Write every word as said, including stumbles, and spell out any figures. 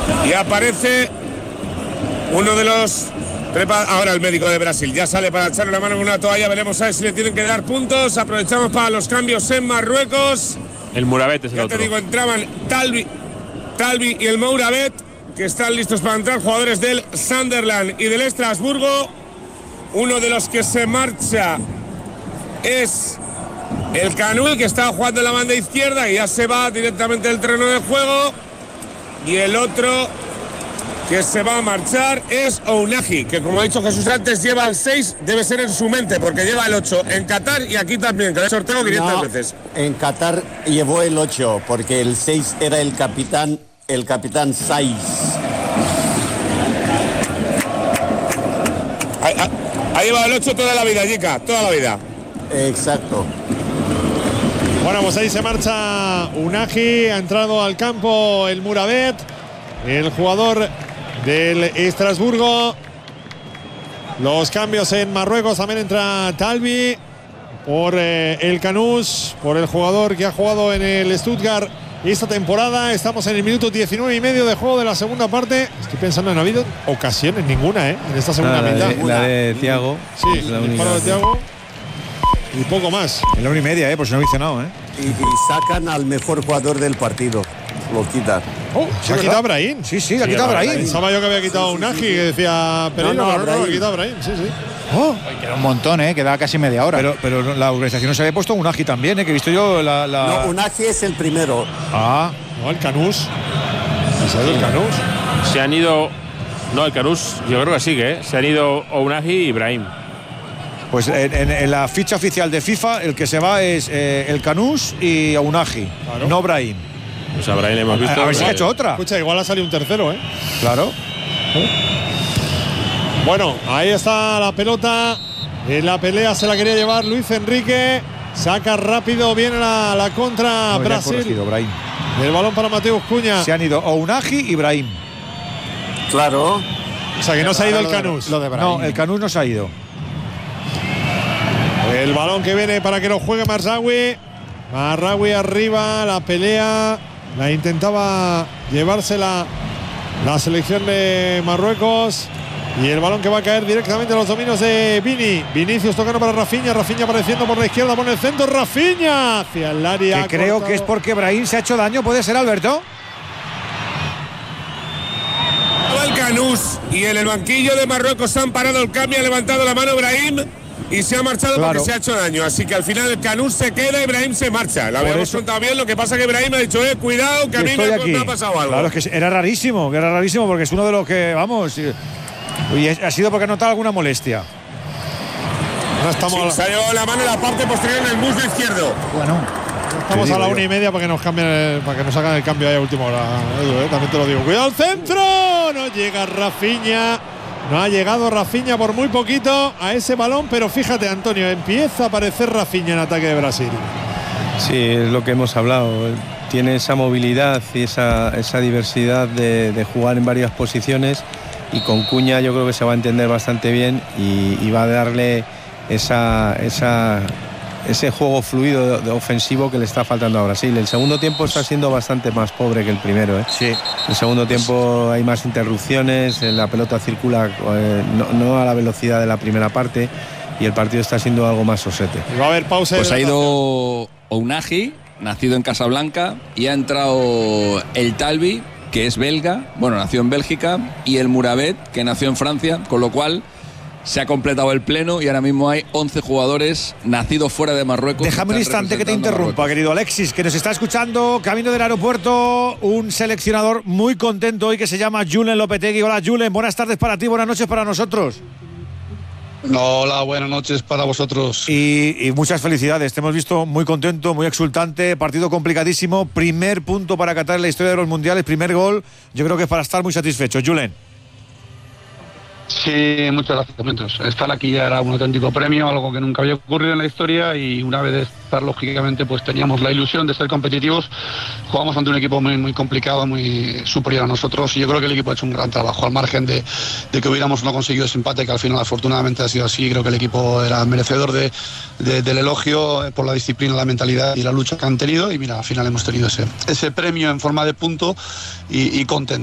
Y aparece uno de los... Ahora el médico de Brasil ya sale para echarle la mano con una toalla. Veremos a ver si le tienen que dar puntos. Aprovechamos para los cambios en Marruecos. El Mourabet es el ya otro. te digo, entraban Talbi, Talbi y el Mourabet, que están listos para entrar, jugadores del Sunderland y del Estrasburgo. Uno de los que se marcha es el Canul, que está jugando en la banda izquierda y ya se va directamente del terreno de juego. Y el otro que se va a marchar es Ounahi, que como ha dicho Jesús antes, lleva el seis, debe ser en su mente, porque lleva el ocho en Qatar y aquí también, que lo he sorteado quinientas no, veces. En Qatar llevó el ocho, porque el seis era el capitán, el capitán Saiz. Ha, ha, ha llevado el ocho toda la vida, Jica, toda la vida. Exacto. Bueno, pues ahí se marcha Ounahi, ha entrado al campo el Mourabet, el jugador del Estrasburgo. Los cambios en Marruecos, también entra Talbi por eh, el Canús, por el jugador que ha jugado en el Stuttgart esta temporada. Estamos en el minuto diecinueve y medio de juego de la segunda parte. Estoy pensando, no ha habido ocasiones ninguna ¿eh? en esta segunda la mitad. De, la de Thiago. Sí, el disparo de Thiago. Y poco más. En la hora y media, ¿eh? Por si no dice nada, ¿eh? Y, y sacan al mejor jugador del partido. Lo quitan. Oh, se ha quitado a Brahim. Sí, sí, la ha quitado a Brahim. Pensaba yo que había quitado a sí, sí, Ounahi, sí. que decía Perino, No, no, pero no, Brahim. lo ha quitado a Brahim. Sí, sí. Oh, Queda un montón, ¿eh? Queda casi media hora. pero, pero la organización se había puesto un Unagi también, ¿eh? Que he visto yo la. la... No, Ounahi es el primero. Ah, No, el Canús. ¿Se ha ido el Canús? Se han ido. No, el Canús, yo creo que sigue, ¿eh? Se han ido Ounahi y Ibrahim. pues en, en- en la ficha oficial de FIFA, el que se va es eh, el Canús y Unagi, Claro. no Brahim. Pues a Brahim le hemos visto. A ver si ha hecho otra. Escucha, igual ha salido un tercero, ¿eh? Claro. Bueno, ahí está la pelota. En la pelea se la quería llevar Luis Enrique. Saca rápido, viene la, la contra No, ya ha Brasil. corregido, Brahim. El balón para Mateus Cunha. Se han ido Unagi y Brahim. Claro. O sea que no se ha ido el Canús. Lo de Brahim. No, el Canús no se ha ido. El balón que viene para que lo juegue Marraoui. Marraoui arriba, la pelea. La intentaba llevársela la selección de Marruecos. Y el balón que va a caer directamente a los dominios de Vini. Vinicius tocando para Rafinha. Rafinha apareciendo por la izquierda, pone el centro. Rafinha hacia el área. Que creo cortado. que es porque Brahim se ha hecho daño, ¿puede ser, Alberto? El Canús y en el banquillo de Marruecos han parado el cambio, ha levantado la mano Brahim y se ha marchado Claro. porque se ha hecho daño. Así que al final el Canús se queda y Brahim se marcha. La Por habíamos eso- contado bien, lo que pasa que Brahim ha dicho, eh, cuidado, que a Yo mí estoy me, aquí. me ha pasado algo. Claro, es que era rarísimo, que era rarísimo porque es uno de los que, vamos, y, y es- ha sido porque ha notado alguna molestia. Ahora estamos, Sí, a la, se ha llevado la mano en la parte posterior en el muslo izquierdo. Bueno, estamos te a la digo una yo. y media para que nos cambien, el- para que nos hagan el cambio ahí a última hora. Edu, eh, también te lo digo. Cuidado el centro. No llega Rafinha. No ha llegado Rafinha por muy poquito a ese balón, pero fíjate, Antonio, empieza a aparecer Rafinha en ataque de Brasil. Sí, es lo que hemos hablado. Tiene esa movilidad y esa, esa diversidad de, de jugar en varias posiciones y con Cunha yo creo que se va a entender bastante bien y, y va a darle esa, esa, ese juego fluido de, de ofensivo que le está faltando a Brasil. El segundo tiempo está siendo bastante más pobre que el primero, ¿eh? Sí. El segundo tiempo hay más interrupciones, la pelota circula eh, no, no a la velocidad de la primera parte y el partido está siendo algo más sosete. Y va a haber pausa. de Pues ha hidratación. ido Ounahi, nacido en Casablanca, y ha entrado el Talbi, que es belga, bueno, nació en Bélgica, y el Mourabet, que nació en Francia, con lo cual se ha completado el pleno y ahora mismo hay once jugadores nacidos fuera de Marruecos. Déjame un están instante que te representando a interrumpa, Marruecos. querido Alexis, que nos está escuchando camino del aeropuerto, un seleccionador muy contento hoy que se llama Julen Lopetegui. Hola, Julen, buenas tardes para ti, buenas noches para nosotros. Hola, buenas noches para vosotros. Y, y muchas felicidades, te hemos visto muy contento, muy exultante, partido complicadísimo, primer punto para Qatar en la historia de los mundiales, primer gol, yo creo que es para estar muy satisfecho. Julen. Sí, muchas gracias, Mentos. Estar aquí ya era un auténtico premio, algo que nunca había ocurrido en la historia, y una vez de estar, lógicamente, pues teníamos la ilusión de ser competitivos. Jugamos ante un equipo muy, muy complicado, muy superior a nosotros, y yo creo que el equipo ha hecho un gran trabajo, al margen de, de que hubiéramos no conseguido ese empate, que al final afortunadamente ha sido así. Creo que el equipo era merecedor de, de, del elogio por la disciplina, la mentalidad y la lucha que han tenido, y mira, al final hemos tenido ese, ese premio en forma de punto y, y contento.